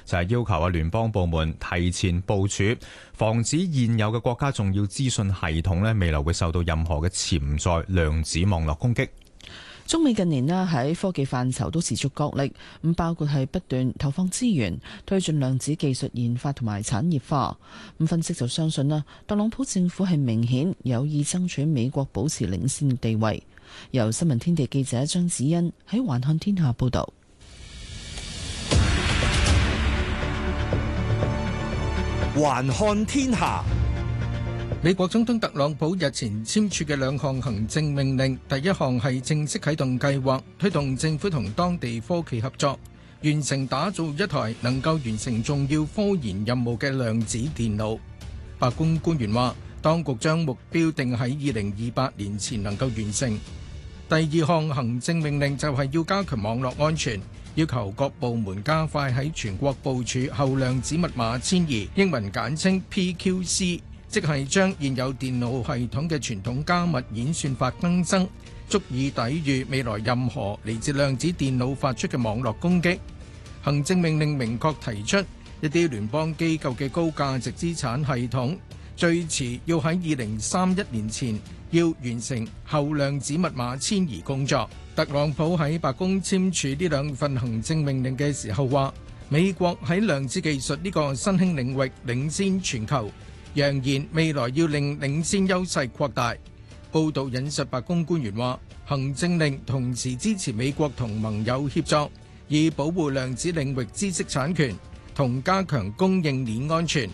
就係要求聯邦部門提前部署，防止現有嘅國家重要資訊系統未來會受到任何嘅潛在量子網絡攻擊。 中美近年喺科技範疇都持續角力，咁包括係不斷投放資源推進量子技術研發同埋產業化。咁分析就相信特朗普政府係明顯有意爭取美國保持領先嘅地位。由新聞天地記者張子欣喺環看天下報道。 環看天下。 美國總統特朗普日前簽署嘅2項行政命令，第一項係正式啟動計劃，推動政府同當地科技合作，完成打造一台能夠完成重要科研任務嘅量子電腦。白宮官員話，當局將目標定喺2028年前能夠完成。第二項行政命令就係要加強網絡安全，要求各部門加快喺全國部署後量子密碼遷移，英文簡稱 PQC。即係將現有電腦系統嘅傳統加密演算法更新，足以抵禦未來任何嚟自量子電腦發出嘅網絡攻擊。行政命令明確提出，一啲聯邦機構嘅高價值資產系統，最遲要喺2031年前要完成後量子密碼遷移工作。特朗普喺白宮簽署呢2份行政命令嘅時候話，美國喺量子技術呢個新興領域領先全球，揚言未來要令領先優勢擴大。報道引述白宮官員話，行政令同時支持美國同盟友協作，以保護量子領域知識產權同加強供應鏈安全。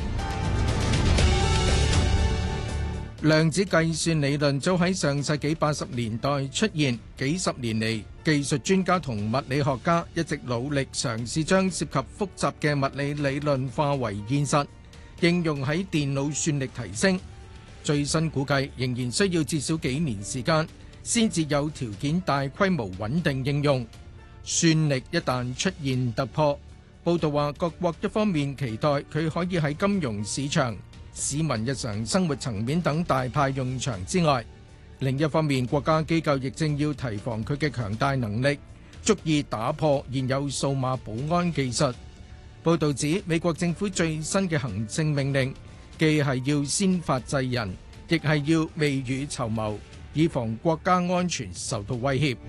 量子計算理論早喺上世紀80年代出現，幾十年嚟，技術專家同物理學家一直努力嘗試將涉及複雜嘅物理理論化為現實，應用喺電腦算力提升。最新估計仍然需要至少幾年時間，先至有條件大規模穩定應用。算力一旦出現突破，報道話各國一方面期待佢可以喺金融市場、市民日常生活層面等大派用場之外，另一方面國家機構亦正要提防佢嘅強大能力，足以打破現有數碼保安技術。報道指，美國政府最新嘅行政命令，既係要先發制人，亦係要未雨綢繆，以防國家安全受到威脅。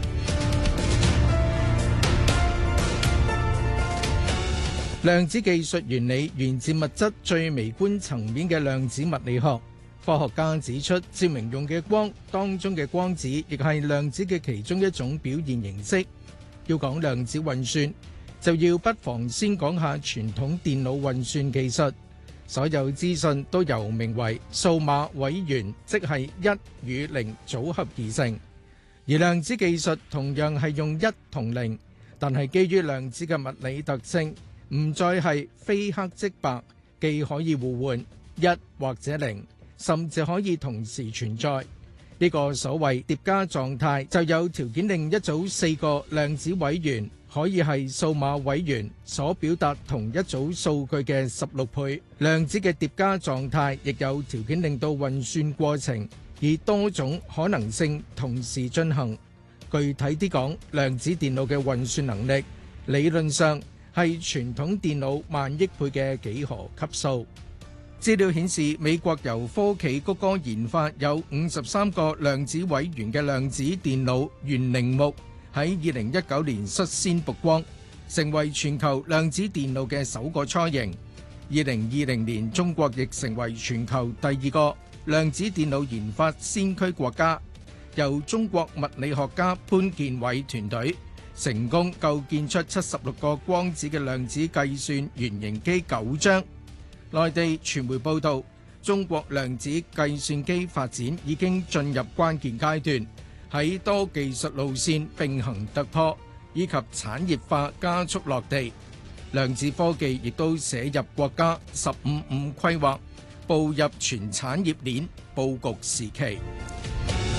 量子技術原理源自物質最微觀層面嘅量子物理學。科學家指出，照明用嘅光當中嘅光子，亦係量子嘅其中一種表現形式。要講量子運算，就要不妨先講下傳統電腦運算技術。所有資訊都由名為數碼位元，即係1與0組合而成。而量子技術同樣係用1同0，但係基於量子嘅物理特性，唔再係非黑即白，既可以互換1或者0，甚至可以同時存在。呢個所謂疊加狀態，就有條件令一組4個量子位元可以係數碼位元所表達同一組數據嘅16倍。量子嘅疊加狀態亦有條件令到運算過程以多種可能性同時進行。具體啲講，量子電腦嘅運算能力理論上係傳統電腦萬億倍嘅幾何級數。資料顯示，美國由科企谷歌研發有53個量子位元嘅量子電腦原鈴木，喺2019年率先曝光，成為全球量子電腦嘅首個雛形。2020年，中國亦成為全球第2個量子電腦研發先驅國家，由中國物理學家潘建偉團隊成功構建出76個光子嘅量子計算原型機9張。內地傳媒報道，中國量子計算機發展已經進入關鍵階段，喺多技術路線並行突破，以及產業化加速落地。量子科技亦都寫入國家15+5規劃，步入全產業鏈佈局時期。